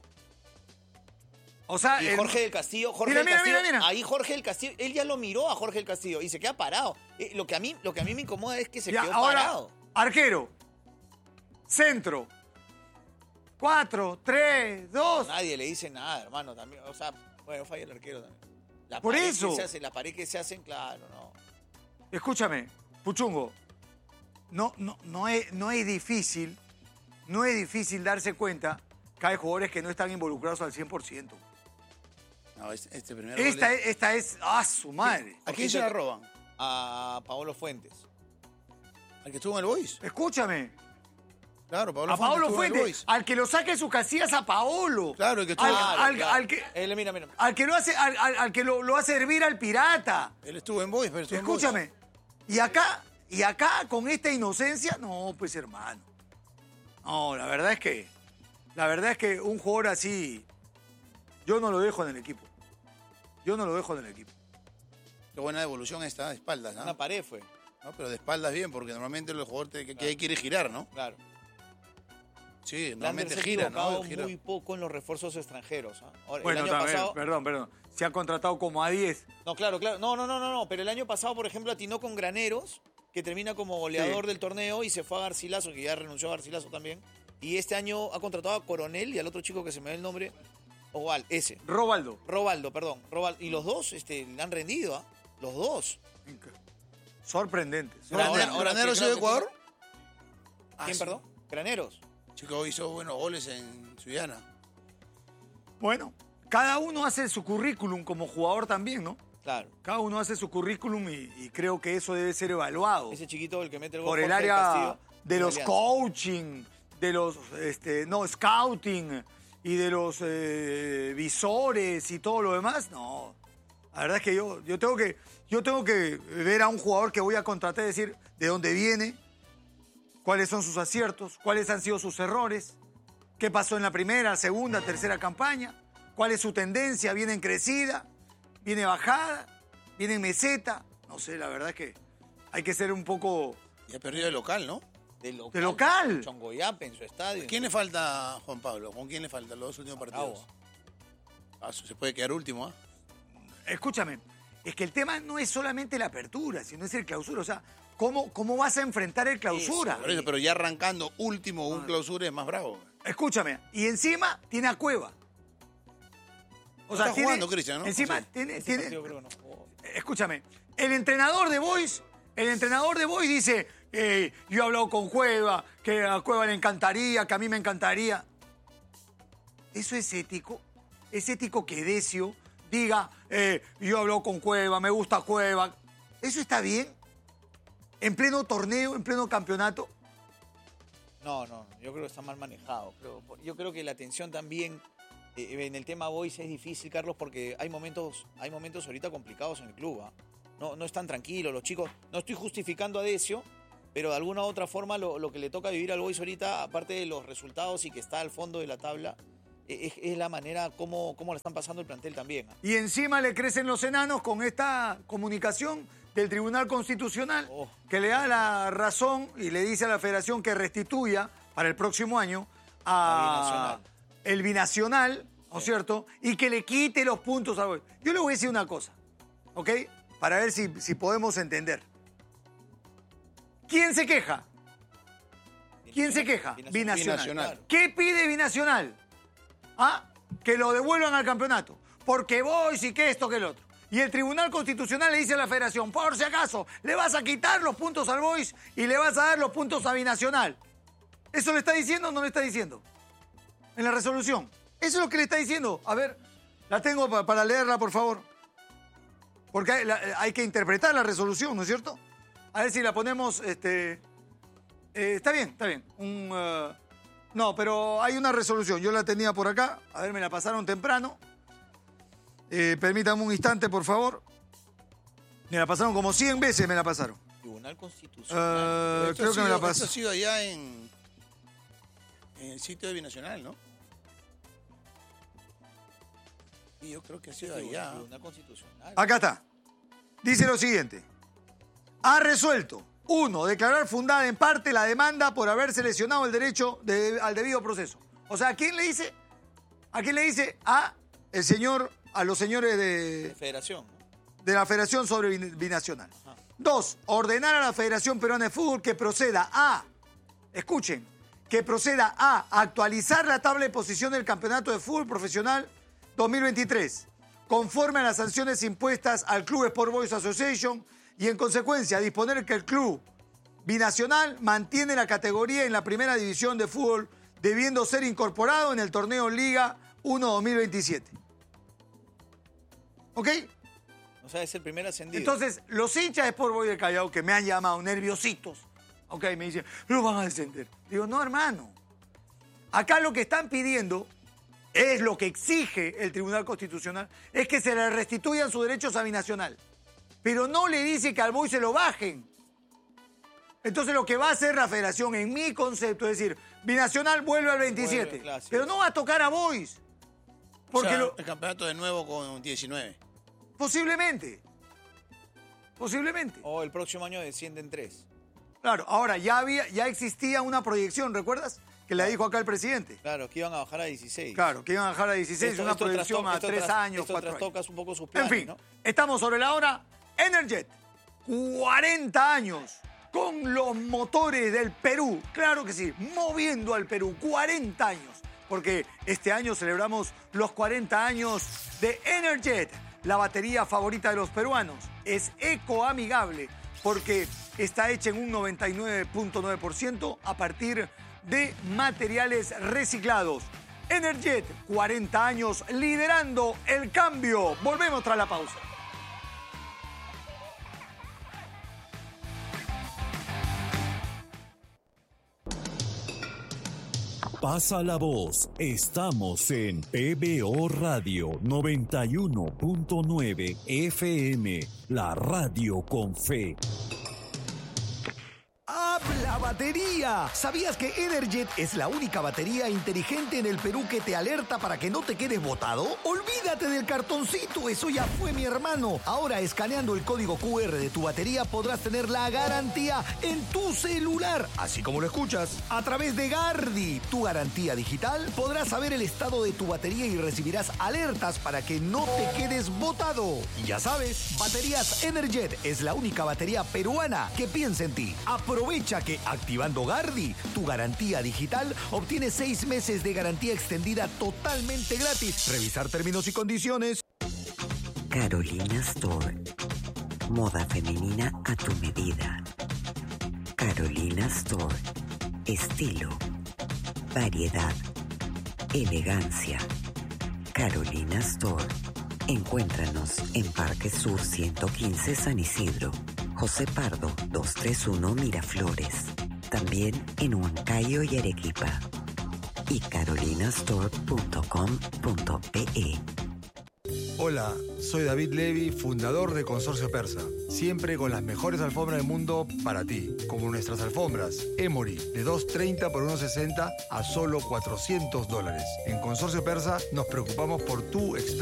O sea, Y el- Jorge del Castillo, Jorge Mira, del mira, Castillo, mira, mira. ahí Jorge del Castillo, él ya lo miró a Jorge del Castillo y se queda parado. Eh, lo, que a mí, lo que a mí me incomoda es que se Ya, quedó ahora, parado. arquero. Centro. Cuatro, tres, dos. Nadie le dice nada, hermano, también. O sea, bueno, falla el arquero también. La Por pared eso. Que se hace, la pared que se hacen, claro, no. Escúchame, Puchungo, no, no, no, es, no es difícil, no es difícil darse cuenta que hay jugadores que no están involucrados al cien por ciento. No, este, este primer Esta gol es, esta es, ¡ah, su madre! ¿A quién se la roban? A Paolo Fuentes. ¿Al que estuvo en el Boys? Escúchame, Claro, Pablo a Paolo estuvo en el Fuentes, Boys. al que lo saque de sus casillas a Paolo. Claro, el que estuvo- al, Claro, al- claro. al que, Él, mira, mira. al que lo hace, al, al- al que lo, lo hace hervir al pirata. Él estuvo en Boys, pero estuvo en Boys. Escúchame, y acá, y acá con esta inocencia, no, pues hermano. No, la verdad es que, la verdad es que un jugador así, yo no lo dejo en el equipo. Yo no lo dejo en el equipo. Qué buena devolución esta, de espaldas, ¿no? Una pared fue, No, pero de espaldas bien, porque normalmente el jugador te- que, que quiere girar, ¿no? claro. Sí, Lander normalmente se ha gira, equivocado ¿no? Gira. muy poco en los refuerzos extranjeros. ¿ah? Ahora, Bueno, el año también, pasado, perdón, perdón. Se ha contratado como a diez. no, claro, claro. No, no, no, no, no. Pero el año pasado, por ejemplo, atinó con Graneros, que termina como goleador Sí. del torneo y se fue a Garcilaso, que ya renunció a Garcilaso también. Y este año ha contratado a Coronel y al otro chico que se me da el nombre, Oval, ese. Robaldo. Robaldo, perdón. Robaldo. Y los dos este, le han rendido, ¿ah? Los dos. Sorprendente. Granero, Ahora- ahora ¿Granero que sido de creo que Ecuador? Ah, ¿Quién, sí. perdón? Graneros. Chico hizo buenos goles en Suyana. Bueno, cada uno hace su currículum como jugador también, ¿no? Claro. Cada uno hace su currículum y, y creo que eso debe ser evaluado Ese chiquito, el que mete el gol. por el Jorge del área Castillo, de los Alianza. coaching, de los, este, no, scouting y de los eh, visores y todo lo demás. No, la verdad es que yo, yo, tengo que yo tengo que ver a un jugador que voy a contratar y decir de dónde viene, cuáles son sus aciertos, cuáles han sido sus errores, qué pasó en la primera, segunda, tercera campaña, cuál es su tendencia, viene en crecida, viene bajada, viene en meseta. No sé, la verdad es que hay que ser un poco... Y ha perdido el local, ¿no? De local. ¿De local? Chongoyape en su estadio. ¿Quién le falta a Juan Pablo? ¿Con quién le falta los dos últimos partidos? Ah, se puede quedar último, ¿ah? Escúchame, es que el tema no es solamente la apertura, sino es el clausura. O sea, ¿cómo, cómo vas a enfrentar el clausura? Por eso, pero ya arrancando último un clausura es más bravo. Escúchame, y encima tiene a Cueva. O No está tiene- jugando, Cristian, ¿no? Encima Sí. tiene... Ese tiene- partido creo que no jugó. escúchame, el entrenador de Boys, el entrenador de Boys dice, eh, yo he hablado con Cueva, que a Cueva le encantaría, que a mí me encantaría. ¿Eso es ético? ¿Es ético que Decio diga, eh, yo he hablado con Cueva, me gusta Cueva? ¿Eso está bien? ¿En pleno torneo, en pleno campeonato? No, no, yo creo que está mal manejado. Creo, yo creo que la atención también eh, en el tema Boys es difícil, Carlos, porque hay momentos, hay momentos ahorita complicados en el club. ¿eh? No, no están tranquilos los chicos. No estoy justificando a Decio, pero de alguna u otra forma lo, lo que le toca vivir al Boys ahorita, aparte de los resultados y que está al fondo de la tabla, es, es la manera como, como le están pasando el plantel también. ¿eh? Y encima le crecen los enanos con esta comunicación del Tribunal Constitucional Oh. que le da la razón y le dice a la Federación que restituya para el próximo año a Binacional. el binacional, ¿no es cierto? Y que le quite los puntos al Boys. Yo le voy a decir una cosa, ¿ok? Para ver si, si podemos entender. ¿Quién se queja? ¿Quién se queja? Binacional. Binacional. Binacional. ¿Qué pide Binacional? ¿Ah? Que lo devuelvan al campeonato. Porque Boys y que esto, que el otro. Y el Tribunal Constitucional le dice a la Federación, por si acaso, le vas a quitar los puntos al Boys y le vas a dar los puntos a Binacional. ¿Eso le está diciendo o no le está diciendo? En la resolución. Eso es lo que le está diciendo. A ver, la tengo pa- para leerla, por favor. Porque hay, la- hay que interpretar la resolución, ¿no es cierto? A ver si la ponemos, este... eh, está bien, está bien. Un, eh, no, pero hay una resolución. Yo la tenía por acá. A ver, me la pasaron temprano. Eh, permítame un instante, por favor. Me la pasaron como cien veces, me la pasaron. Tribunal Constitucional. Eh, Esto creo ha que me sido- la Esto ha pasó. sido allá en, en el sitio de Binacional, ¿no? Y yo creo que ha sido allá. Tribunal Constitucional. Acá está. Dice lo siguiente. Ha resuelto. Uno, declarar fundada en parte la demanda por haberse lesionado el derecho de- al debido proceso. O sea, ¿a quién le dice? ¿A quién le dice? A el señor, a los señores de, Federación. ¿no? de la Federación sobre bin- Binacional. Dos, ordenar a la Federación Peruana de Fútbol que proceda a, escuchen, que proceda a actualizar la tabla de posición del Campeonato de Fútbol Profesional dos mil veintitrés, conforme a las sanciones impuestas al Club Sport Boys Association y en consecuencia disponer que el club binacional mantiene la categoría en la primera división de fútbol, debiendo ser incorporado en el torneo Liga uno dos mil veintisiete. ¿Ok? O sea, es el primer ascendido. Entonces, los hinchas de Sport Boys del Callao que me han llamado nerviositos, ok, me dicen, lo van a descender. Digo, no, hermano. Acá lo que están pidiendo es lo que exige el Tribunal Constitucional, es que se le restituyan sus derechos a Binacional. Pero no le dice que al Boys se lo bajen. Entonces lo que va a hacer la Federación, en mi concepto, es decir, Binacional vuelve al veintisiete, Vuelve, claro, sí, pero sí. no va a tocar a Boys. Porque O sea, lo- el campeonato de nuevo con diecinueve. posiblemente, posiblemente. O el próximo año descienden tres. Claro, ahora ya había, ya existía una proyección, ¿recuerdas? Que la dijo acá el presidente. Claro, que iban a bajar a dieciséis. Claro, que iban a bajar a dieciséis, Esto- una esto proyección trasto- a esto tres tras- años, esto cuatro años. trastocas un poco sus En planes, fin, ¿no? estamos sobre la hora. Energet, cuarenta años con los motores del Perú. Claro que sí, moviendo al Perú, cuarenta años. Porque este año celebramos los cuarenta años de Energet, la batería favorita de los peruanos. Es ecoamigable porque está hecha en un noventa y nueve punto nueve por ciento a partir de materiales reciclados. Energet, cuarenta años liderando el cambio. Volvemos tras la pausa. Pasa la voz, estamos en P B O Radio noventa y uno punto nueve F M, la radio con fe. ¡Habla batería! ¿Sabías que Energet es la única batería inteligente en el Perú que te alerta para que no te quedes botado? Olvídate del cartoncito, eso ya fue, mi hermano. Ahora, escaneando el código Q R de tu batería, podrás tener la garantía en tu celular, así como lo escuchas. A través de Gardi, tu garantía digital, podrás saber el estado de tu batería y recibirás alertas para que no te quedes botado. Y ya sabes, Baterías Energet es la única batería peruana que piensa en ti. Aprovecha que activando Gardi, tu garantía digital, obtienes seis meses de garantía extendida totalmente gratis. Revisar términos y condiciones. Carolina Store. Moda femenina a tu medida. Carolina Store. Estilo. Variedad. Elegancia. Carolina Store. Encuéntranos en Parque Sur ciento quince San Isidro. José Pardo, doscientos treinta y uno Miraflores. también en Huancayo y Arequipa. Y carolinastore punto com punto pe. Hola, soy David Levy, fundador de Consorcio Persa. Siempre con las mejores alfombras del mundo para ti, como nuestras alfombras Emory de dos treinta por uno sesenta a solo cuatrocientos dólares. En Consorcio Persa nos preocupamos por tu experiencia.